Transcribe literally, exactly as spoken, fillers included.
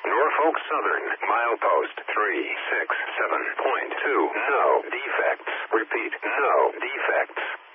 Norfolk Southern, milepost three six seven point two. No defects. Repeat, no defects.